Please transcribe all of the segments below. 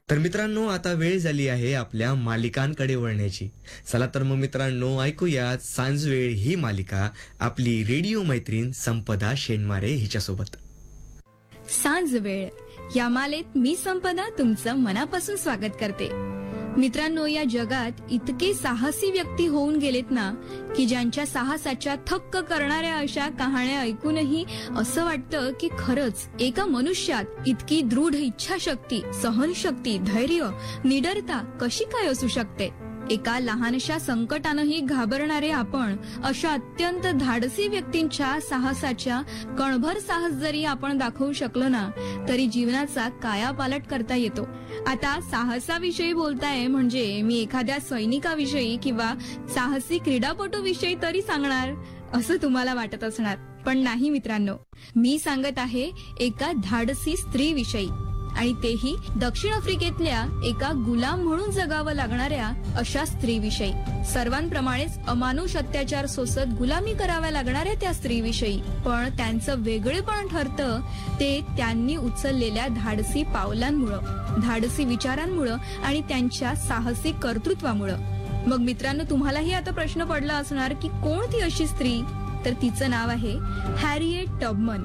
तर मित्रांनो, आता वेळ झाली आहे आपल्या मालिकांकडे वळण्याची. चला तर मग मित्रांनो, ऐकूया सांजवेळ ही मालिका आपली रेडिओ मैत्रीण संपदा शेंडमारे हिच्यासोबत. सांजवेळ या मालेत मी संपदा तुमचं मनापासून स्वागत करते. मित्रांनो, या जगात इतके साहसी व्यक्ती होऊन गेलेत ना, की ज्यांच्या साहसाच्या थक्क करणाऱ्या अशा कहाण्या ऐकूनही असं वाटतं की खरंच एका मनुष्यात इतकी दृढ इच्छाशक्ती, सहनशक्ती, धैर्य, निडरता कशी काय असू शकते. एका लहानशा संकटानंही घाबरणारे आपण अशा अत्यंत धाडसी व्यक्तींच्या साहसाच्या कणभर साहस जरी आपण दाखवू शकलो ना, तरी जीवनाचा कायापालट करता येतो. आता साहसाविषयी बोलताय म्हणजे मी एखाद्या सैनिकाविषयी किंवा साहसी क्रीडापटूविषयी तरी सांगणार असं तुम्हाला वाटत असणार, पण नाही मित्रांनो. मी सांगत आहे एका धाडसी स्त्रीविषयी, आणि तेही दक्षिण आफ्रिकेतल्या एका गुलाम म्हणून जगावं लागणाऱ्या अशा स्त्रीविषयी. सर्वांप्रमाणेच अमानुष अत्याचार सोसत गुलामी कराव्या लागणाऱ्या त्या स्त्रीविषयी. पण त्यांचं वेगळेपण ठरतं ते त्यांनी उचललेल्या धाडसी पावलांमुळं, धाडसी विचारांमुळं आणि त्यांच्या साहसी कर्तृत्वामुळं. मग मित्रांनो, तुम्हालाही आता प्रश्न पडला असणार की कोण ती अशी स्त्री? तर तिचं नाव आहे हॅरिएट टबमन.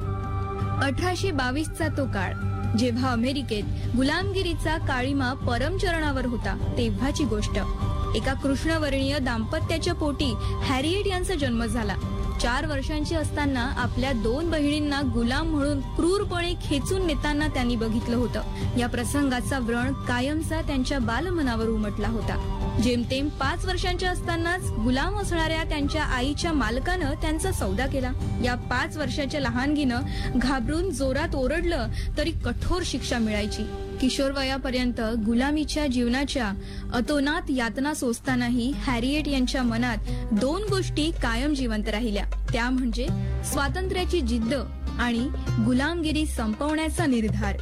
1822चा तो काळ, जेव्हा अमेरिकेत गुलामगिरीचा काळिमा परमचरणावर होता, तेव्हाची गोष्ट. एका कृष्णवर्णीय दाम्पत्याच्या पोटी हॅरिएट यांचा जन्म झाला. 4 वर्षांची असताना आपल्या 2 बहिणींना गुलाम म्हणून क्रूरपणे खेचून नेताना त्यांनी बघितलं होतं. या प्रसंगाचा व्रण कायमचा त्यांच्या बालमनावर उमटला होता. जेमतेम 5 वर्षांच्या असतानाच गुलाम असणाऱ्या त्यांच्या आईच्या मालकानं त्यांचा सौदा केला. या 5 वर्षाच्या लहानगीनं घाबरून जोरात ओरडलं तरी कठोर शिक्षा मिळायची. किशोरवयापर्यंत गुलामीच्या जीवनाच्या अतोनात यातना सोसतानाही हॅरिएट यांच्या मनात 2 गोष्टी कायम जिवंत राहिल्या. त्या म्हणजे स्वातंत्र्याची जिद्द आणि गुलामगिरी संपवण्याचा निर्धार.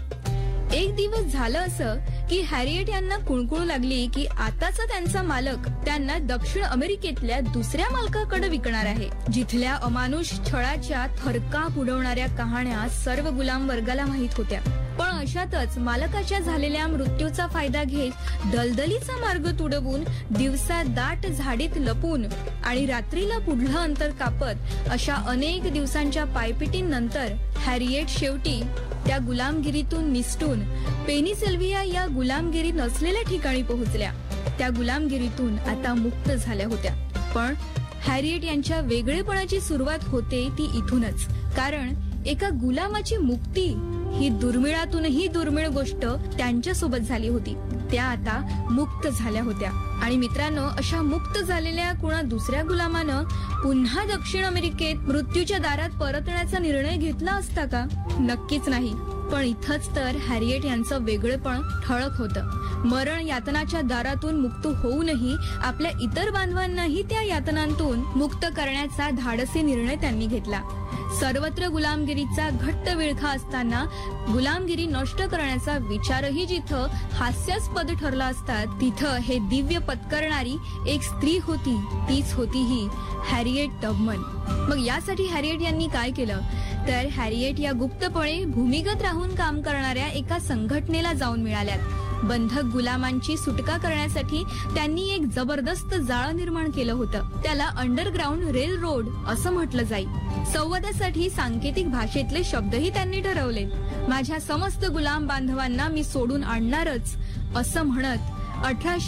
एक दिवस झालं असं की हॅरिएट यांना कुणकुणू लागली की आताचा त्यांचा मालक त्यांना दक्षिण अमेरिकेतल्या दुसऱ्या मालकाकडे विकणार आहे, जिथल्या अमानुष छळाच्या थरकाप उडवणाऱ्या कहाण्या सर्व गुलाम वर्गाला माहित होत्या. पण अशातच मालकाच्या झालेल्या मृत्यूचा फायदा घेत दलदलीचा मार्ग तुडवून, दिवसा दाट झाडीत लपून आणि रात्रीला पुढलं अंतर कापत अशा अनेक दिवसांच्या पायपिटींनंतर हॅरिएट शेवटी त्या गुलामगिरीतून निसटून पेनिसिल्व्हिया या गुलामगिरी नसलेल्या ठिकाणी पोहोचल्या. त्या गुलामगिरीतून आता मुक्त झाल्या होत्या. पण हॅरिएट यांच्या वेगळेपणाची सुरुवात होते ती इथूनच. कारण एका गुलामाची मुक्ती ही दुर्मिळातूनही दुर्मिळ गोष्ट त्यांच्या सोबत झाली होती. त्या आता मुक्त झाल्या होत्या. आणि मित्रांनो, अशा मुक्त झालेल्या कुणा दुसऱ्या गुलामानं पुन्हा दक्षिण अमेरिकेत मृत्यूच्या दारात परतण्याचा निर्णय घेतला असता का? नक्कीच नाही. पण इथंच तर हॅरिएट यांचं वेगळेपण ठळक होतं. मरण यातनाच्या दारातून मुक्त होऊनही आपल्या इतर बांधवांनाही त्या यातनांतून मुक्त करण्याचा धाडसी निर्णय त्यांनी घेतला. सर्वत्र गुलामगिरीचा घट्ट विळखा असताना गुलामगिरी नष्ट करण्याचा विचारही जिथं हास्यास्पद ठरला असता, तिथं हे दिव्य पत्करणारी एक स्त्री होती. तीच होती ही हॅरिएट टबमन. मग यासाठी हॅरिएट यांनी काय केलं? तर हॅरिएट या गुप्तपणे भूमिगत राहून काम करणाऱ्या एका संघटनेला जाऊन मिळाल्यात. बंधक गुलामांची सुटका करण्यासाठी त्यांनी एक जबरदस्त जाळं निर्माण केलं होतं. त्याला अंडरग्राऊंड रेल रोड असं म्हटलं जाईल. संवादासाठी सांकेतिक भाषेतले शब्दही त्यांनी ठरवले. माझ्या समस्त गुलाम बांधवांना मी सोडून आणणारच असं म्हणत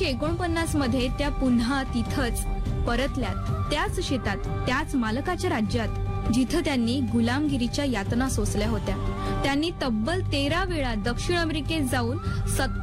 1849 मध्ये त्या पुन्हा तिथंच परतल्यात, त्याच शेतात, त्याच मालकाच्या राज्यात, जिथं त्यांनी गुलामगिरीच्या यातना सोसल्या होत्या. त्यांनी तब्बल 13 वेळा दक्षिण अमेरिकेत जाऊन